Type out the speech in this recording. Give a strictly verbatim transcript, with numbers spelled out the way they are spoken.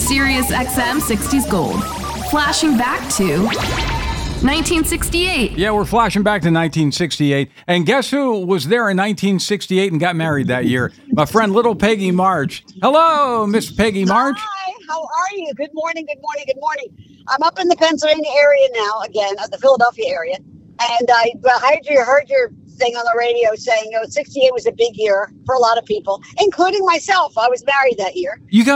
Sirius X M sixties Gold. Flashing back to nineteen sixty-eight. Yeah, we're flashing back to nineteen sixty-eight. And guess who was there in nineteen sixty-eight and got married that year? My friend Little Peggy March. Hello, Miss Peggy March. Hi, how are you? Good morning, good morning, good morning. I'm up in the Pennsylvania area now, again, uh, the Philadelphia area. And I heard your, heard your thing on the radio saying, you know, sixty-eight was a big year for a lot of people, including myself. I was married that year. You got